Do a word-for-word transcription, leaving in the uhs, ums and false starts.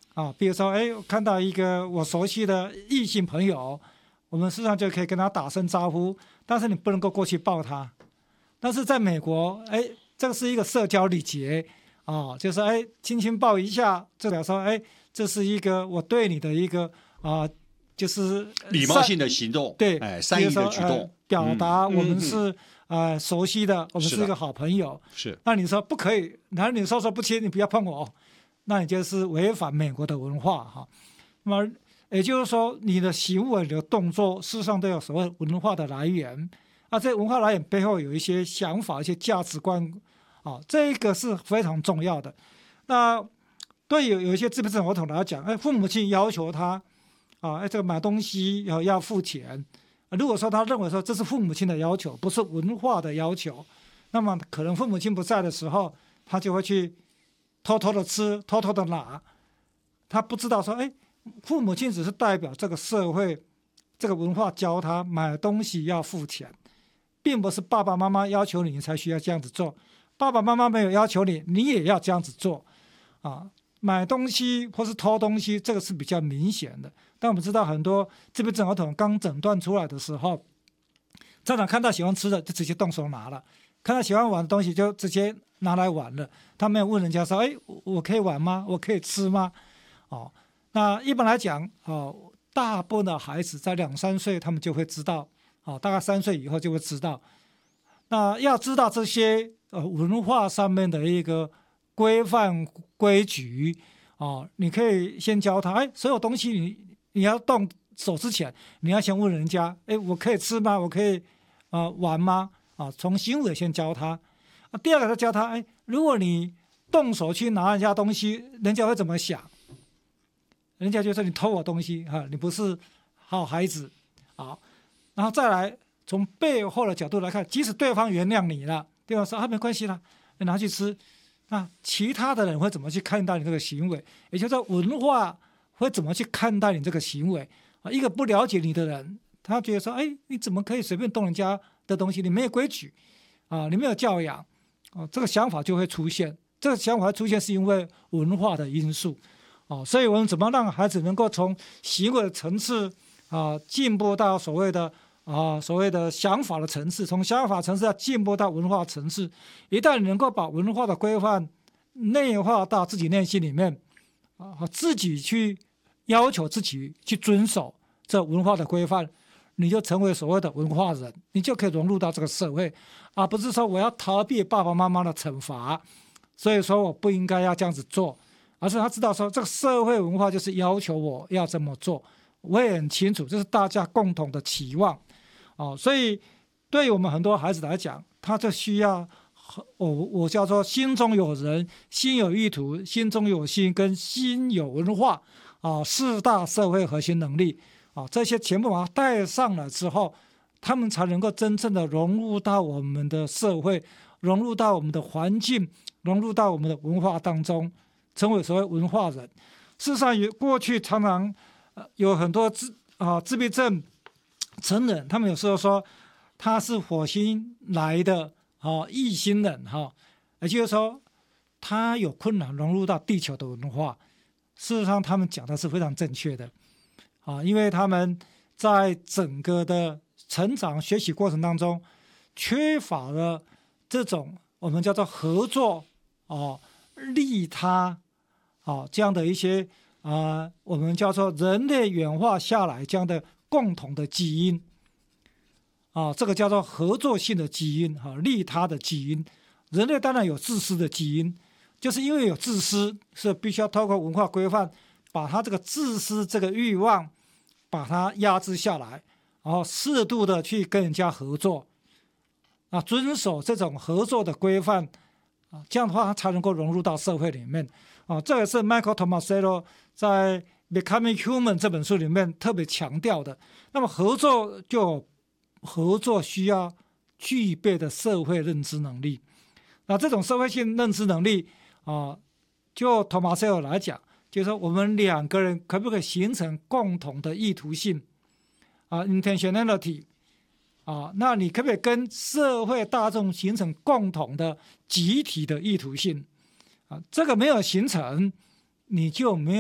啊，比如说，哎，看到一个我熟悉的异性朋友，我们事实上就可以跟他打声招呼，但是你不能够过去抱他。但是在美国，哎，这个是一个社交礼节啊，就是哎，轻轻抱一下，就表示说，哎，这是一个我对你的一个啊，就是礼貌性的行动， 对， 哎，善意的举动， 呃、表达我们是、 嗯、 呃熟悉的，我们是一个好朋友。 是， 那你说不可以，男女授受不亲，你不要碰我。那你就是违反美国的文化哈，那么也就是说，你的行为、的动作，事实上都有所谓文化的来源。啊，这文化来源背后有一些想法、一些价值观啊，这个是非常重要的。那对有有一些自闭症儿童来讲，哎，父母亲要求他啊，哎，这个买东西要要付钱。如果说他认为说这是父母亲的要求，不是文化的要求，那么可能父母亲不在的时候，他就会去偷偷的吃，偷偷的拿，他不知道说，哎，父母亲只是代表这个社会、这个文化教他买东西要付钱，并不是爸爸妈妈要求你才需要这样子做，爸爸妈妈没有要求你，你也要这样子做，啊，买东西或是偷东西，这个是比较明显的。但我们知道很多自闭症儿童刚诊断出来的时候，家长看到喜欢吃的就直接动手拿了，看到喜欢玩的东西就直接拿来玩了，他没有问人家说，哎，我可以玩吗？我可以吃吗？哦，那一般来讲，哦，大部分的孩子在两三岁，他们就会知道，哦，大概三岁以后就会知道。那要知道这些呃文化上面的一个规范规矩，哦，你可以先教他，哎，所有东西你你要动手之前，你要先问人家，哎，我可以吃吗？我可以呃玩吗？啊，从行为先教他。啊，第二个，他教他，哎，如果你动手去拿人家东西，人家会怎么想？人家就说你偷我东西哈，你不是好孩子，好，然后再来从背后的角度来看，即使对方原谅你了，对方说啊没关系啦，你拿去吃，那其他的人会怎么去看待你这个行为？也就是说，文化会怎么去看待你这个行为啊？一个不了解你的人，他觉得说，哎，你怎么可以随便动人家的东西？你没有规矩啊，你没有教养。哦，这个想法就会出现，这个想法会出现是因为文化的因素，哦，所以我们怎么让孩子能够从行为的层次啊进步到所谓的啊所谓的想法的层次，从想法层次要进步到文化层次，一旦能够把文化的规范内化到自己内心里面，啊，自己去要求自己去遵守这文化的规范。你就成为所谓的文化人，你就可以融入到这个社会，而不是说我要逃避爸爸妈妈的惩罚，所以说我不应该要这样子做，而是他知道说这个社会文化就是要求我要这么做，我也很清楚这是大家共同的期望，哦，所以对于我们很多孩子来讲，他就需要我我叫做心中有人，心有意图，心中有心跟心有文化啊，四大社会核心能力。啊，这些全部把它带上了之后，他们才能够真正的融入到我们的社会，融入到我们的环境，融入到我们的文化当中，成为所谓文化人。事实上，有过去常常、呃、有很多自啊自闭症成人，他们有时候说他是火星来的啊异星人哈、啊，也就是说他有困难融入到地球的文化。事实上，他们讲的是非常正确的。啊，因为他们在整个的成长学习过程当中，缺乏了这种我们叫做合作、哦、利他、哦、这样的一些啊、呃，我们叫做人类演化下来这样的共同的基因啊，这个叫做合作性的基因哈、啊，利他的基因。人类当然有自私的基因，就是因为有自私，是必须要透过文化规范，把他这个自私这个欲望把它压制下来，然后适度的去跟人家合作啊，遵守这种合作的规范啊，这样的话他才能够融入到社会里面啊。这也是 Michael Tomasello 在 Becoming Human 这本书里面特别强调的。那么合作就合作需要具备的社会认知能力，那这种社会性认知能力啊，就 Tomasello 来讲，就是说我们两个人可不可以形成共同的意图性啊 intentionality 啊，那你可不可以跟社会大众形成共同的集体的意图性啊？这个没有形成，你就没有